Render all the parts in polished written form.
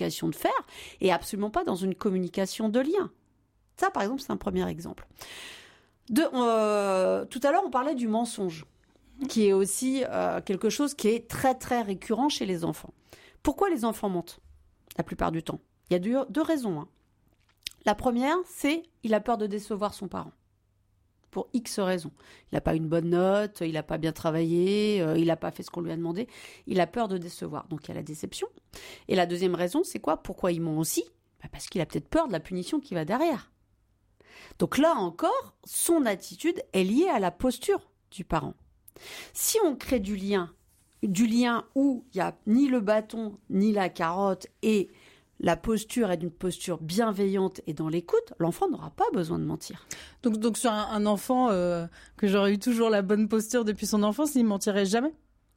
de faire et absolument pas dans une communication de lien. Ça, par exemple, c'est un premier exemple. Tout à l'heure, on parlait du mensonge, qui est aussi quelque chose qui est très, très récurrent chez les enfants. Pourquoi les enfants mentent la plupart du temps? Il y a deux raisons. La première, c'est il a peur de décevoir son parent. Pour X raisons. Il n'a pas une bonne note, il n'a pas bien travaillé, il n'a pas fait ce qu'on lui a demandé. Il a peur de décevoir. Donc, il y a la déception. Et la deuxième raison, c'est quoi? Pourquoi il ment aussi? Parce qu'il a peut-être peur de la punition qui va derrière. Donc là encore, son attitude est liée à la posture du parent. Si on crée du lien où il n'y a ni le bâton, ni la carotte, et la posture est d'une posture bienveillante et dans l'écoute, l'enfant n'aura pas besoin de mentir. Donc sur un enfant que j'aurais eu toujours la bonne posture depuis son enfance, il mentirait jamais?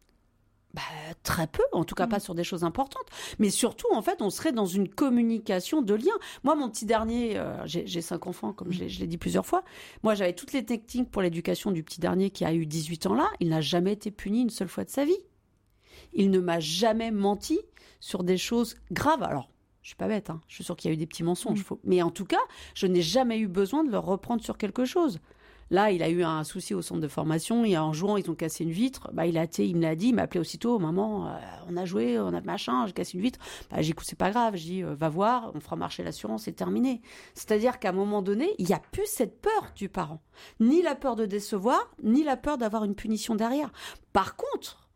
Très peu, en tout cas pas sur des choses importantes. Mais surtout, en fait, on serait dans une communication de lien. Moi, mon petit dernier, j'ai 5 enfants, comme je l'ai dit plusieurs fois. Moi, j'avais toutes les techniques pour l'éducation du petit dernier qui a eu 18 ans là. Il n'a jamais été puni une seule fois de sa vie. Il ne m'a jamais menti sur des choses graves. Alors, je suis pas bête, je suis sûre qu'il y a eu des petits mensonges. Mais en tout cas, je n'ai jamais eu besoin de le reprendre sur quelque chose. Là, il a eu un souci au centre de formation. Et en jouant, ils ont cassé une vitre. Il me l'a dit, il m'a appelé aussitôt. Maman, on a joué, on a machin, j'ai cassé une vitre. J'ai dit, écoute, c'est pas grave. J'ai dit, va voir, on fera marcher l'assurance, c'est terminé. C'est-à-dire qu'à un moment donné, il n'y a plus cette peur du parent. Ni la peur de décevoir, ni la peur d'avoir une punition derrière. Par contre,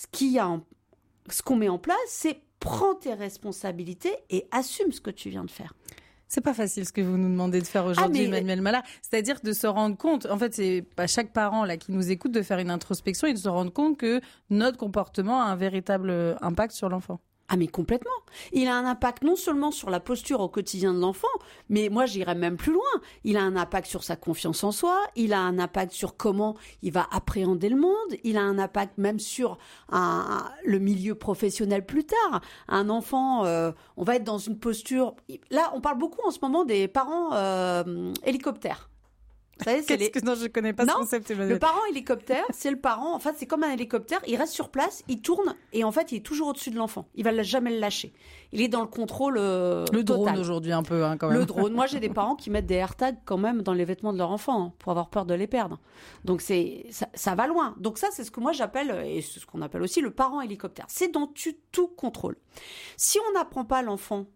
ce qu'on met en place, c'est prends tes responsabilités et assume ce que tu viens de faire. C'est pas facile ce que vous nous demandez de faire aujourd'hui, Emmanuelle Mala. C'est-à-dire de se rendre compte, en fait, c'est à chaque parent là qui nous écoute de faire une introspection et de se rendre compte que notre comportement a un véritable impact sur l'enfant. Mais complètement. Il a un impact non seulement sur la posture au quotidien de l'enfant, mais moi j'irais même plus loin. Il a un impact sur sa confiance en soi, il a un impact sur comment il va appréhender le monde, il a un impact même sur le milieu professionnel plus tard. Un enfant, on va être dans une posture... Là, on parle beaucoup en ce moment des parents hélicoptères. Vous savez, Non, je connais pas ce concept. Le parent hélicoptère, c'est le parent. En fait, c'est comme un hélicoptère. Il reste sur place, il tourne et en fait, il est toujours au-dessus de l'enfant. Il va jamais le lâcher. Il est dans le contrôle le total. Drone aujourd'hui un peu quand même. Le drone. Moi, j'ai des parents qui mettent des AirTags quand même dans les vêtements de leur enfant pour avoir peur de les perdre. Donc ça va loin. Donc ça, c'est ce que moi j'appelle et c'est ce qu'on appelle aussi le parent hélicoptère. C'est dont tu tout contrôles. Si on n'apprend pas l'enfant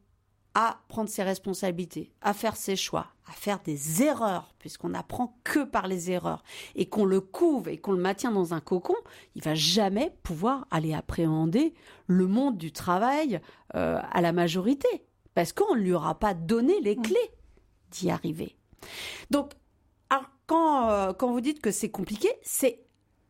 à prendre ses responsabilités, à faire ses choix, à faire des erreurs, puisqu'on n'apprend que par les erreurs, et qu'on le couve et qu'on le maintient dans un cocon, il va jamais pouvoir aller appréhender le monde du travail à la majorité, parce qu'on ne lui aura pas donné les clés d'y arriver. Donc, alors, quand vous dites que c'est compliqué, c'est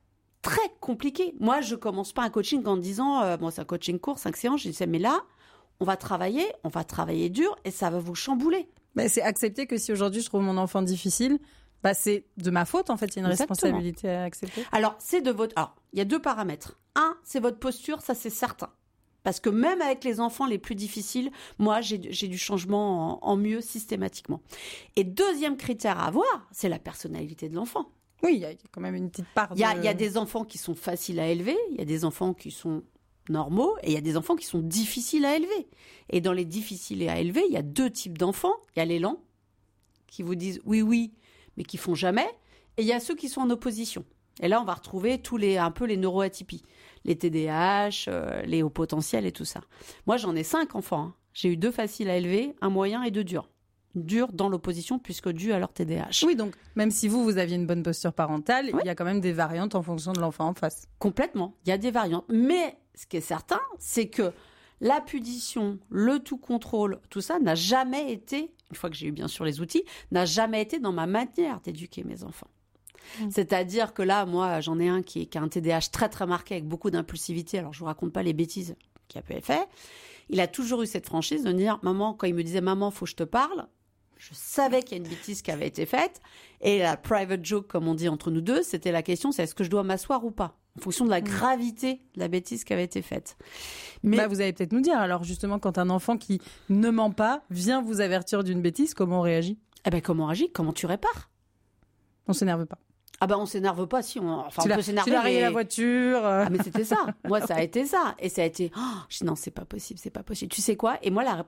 très compliqué. Moi, je commence pas un coaching en disant, c'est un coaching court, 5 séances, je disais, mais là, on va travailler dur et ça va vous chambouler. C'est accepter que si aujourd'hui je trouve mon enfant difficile, c'est de ma faute en fait, il y a une responsabilité à accepter. Alors, il y a 2 paramètres. Un, c'est votre posture, ça c'est certain. Parce que même avec les enfants les plus difficiles, moi j'ai du changement en mieux systématiquement. Et deuxième critère à avoir, c'est la personnalité de l'enfant. Oui, il y a quand même une petite part de... Il y a des enfants qui sont faciles à élever, il y a des enfants qui sont normaux et il y a des enfants qui sont difficiles à élever. Et dans les difficiles à élever, il y a 2 types d'enfants. Il y a les lents qui vous disent oui, mais qui font jamais. Et il y a ceux qui sont en opposition. Et là, on va retrouver un peu les neuroatypies. Les TDAH, les hauts potentiels et tout ça. Moi, j'en ai 5 enfants. J'ai eu 2 faciles à élever, 1 moyen et 2 durs. Durs dans l'opposition puisque dû à leur TDAH. Oui, donc même si vous aviez une bonne posture parentale, il y a quand même des variantes en fonction de l'enfant en face. Complètement, il y a des variantes. Mais ce qui est certain, c'est que la punition, le tout contrôle, tout ça n'a jamais été, une fois que j'ai eu bien sûr les outils, n'a jamais été dans ma manière d'éduquer mes enfants. C'est-à-dire que là, moi, j'en ai un qui a un TDAH très très marqué avec beaucoup d'impulsivité. Alors, je vous raconte pas les bêtises qu'il a pu faire. Il a toujours eu cette franchise de dire, maman, quand il me disait, maman, faut que je te parle, je savais qu'il y a une bêtise qui avait été faite. Et la private joke, comme on dit entre nous deux, c'était la question, c'est est-ce que je dois m'asseoir ou pas ? En fonction de la gravité de la bêtise qui avait été faite. Mais vous allez peut-être nous dire, alors justement, quand un enfant qui ne ment pas vient vous avertir d'une bêtise, comment on réagit ? Comment on réagit ? Comment tu répares ? On s'énerve pas. Ah on s'énerve pas si on peut s'énerver. Tu l'as rayé la voiture. Ah mais c'était ça. Moi ça a été ça et ça a été je dis non, c'est pas possible. Tu sais quoi? Et moi